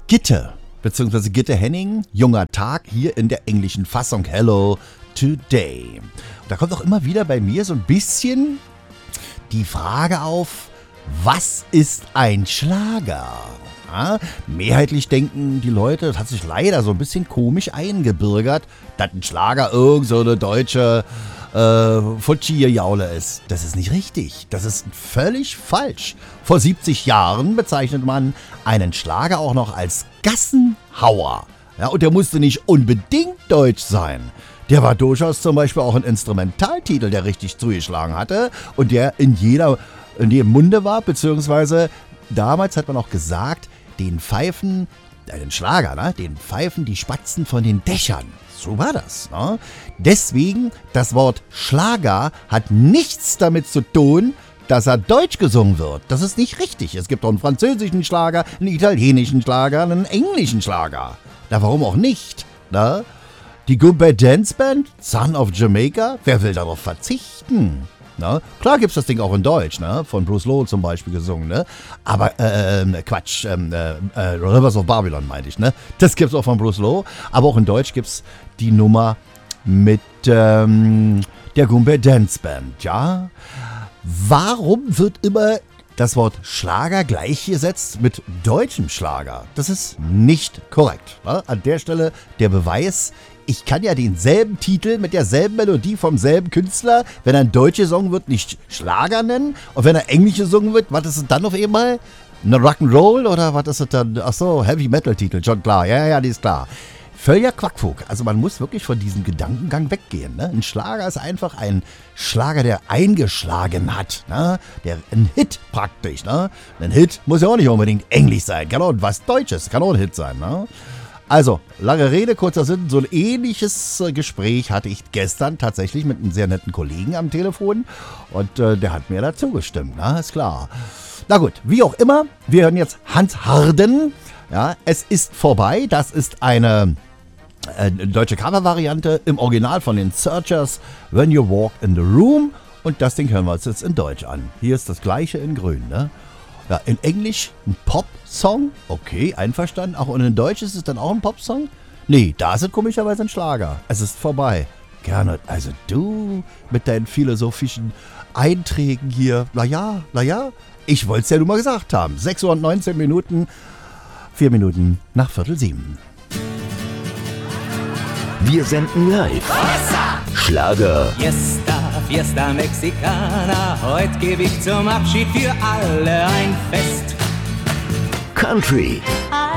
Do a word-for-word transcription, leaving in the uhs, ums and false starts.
Gitte, beziehungsweise Gitte Henning, Junger Tag, hier in der englischen Fassung Hello Today. Da kommt auch immer wieder bei mir so ein bisschen die Frage auf, was ist ein Schlager? Ja, mehrheitlich denken die Leute, das hat sich leider so ein bisschen komisch eingebürgert, dass ein Schlager irgend so eine deutsche äh, Futschi-Jaule ist. Das ist nicht richtig. Das ist völlig falsch. Vor siebzig Jahren bezeichnet man einen Schlager auch noch als Gassenhauer. Ja, und der musste nicht unbedingt deutsch sein. Der war durchaus zum Beispiel auch ein Instrumentaltitel, der richtig zugeschlagen hatte und der in jeder, in jedem Munde war, beziehungsweise damals hat man auch gesagt, den Pfeifen, äh, den Schlager, ne? Den Pfeifen die Spatzen von den Dächern. So war das. Ne? Deswegen, das Wort Schlager hat nichts damit zu tun, dass er deutsch gesungen wird. Das ist nicht richtig. Es gibt auch einen französischen Schlager, einen italienischen Schlager, einen englischen Schlager. Na, warum auch nicht? Ne? Die Goombay Dance Band, Son of Jamaica, wer will darauf verzichten? Na, klar gibt's das Ding auch in Deutsch, ne? Von Bruce Lowe zum Beispiel gesungen, ne? Aber, äh, äh Quatsch, äh, äh, Rivers of Babylon meinte ich, ne? Das gibt's auch von Bruce Lowe, aber auch in Deutsch gibt's die Nummer mit ähm, der Goombay Dance Band, ja? Warum wird immer das Wort Schlager gleichgesetzt mit deutschem Schlager? Das ist nicht korrekt. Ne? An der Stelle der Beweis, ich kann ja denselben Titel mit derselben Melodie vom selben Künstler, wenn er ein Deutsch gesungen wird, nicht Schlager nennen. Und wenn er Englisch gesungen wird, was ist es dann auf einmal? Eine Rock'n'Roll oder was ist es dann? Ach so, Heavy-Metal-Titel, schon klar. Ja, ja, die ist klar. Völliger Quackfug. Also man muss wirklich von diesem Gedankengang weggehen. Ne? Ein Schlager ist einfach ein Schlager, der eingeschlagen hat. Ne? Der, ein Hit praktisch. Ne? Ein Hit muss ja auch nicht unbedingt Englisch sein. Kann auch was Deutsches, kann auch ein Hit sein. Ne? Also, lange Rede, kurzer Sinn, so ein ähnliches äh, Gespräch hatte ich gestern tatsächlich mit einem sehr netten Kollegen am Telefon und äh, der hat mir dazu gestimmt, na, ist klar. Na gut, wie auch immer, wir hören jetzt Hans Harden, ja, es ist vorbei, das ist eine äh, deutsche Covervariante im Original von den Searchers, When You Walk in the Room und das Ding hören wir uns jetzt in Deutsch an. Hier ist das gleiche in grün, ne? Ja, in Englisch ein Pop-Song, okay, einverstanden. Auch und in Deutsch ist es dann auch ein Pop-Song? Nee, da ist es komischerweise ein Schlager. Es ist vorbei. Gernot, also du mit deinen philosophischen Einträgen hier. Naja, naja, ich wollte es ja nur mal gesagt haben. sechs Uhr und neunzehn Minuten, vier Minuten nach Viertel sieben. Wir senden live. Schlager. Fiesta, Fiesta Mexicana, heute gebe ich zum Abschied für alle ein Fest. Country. I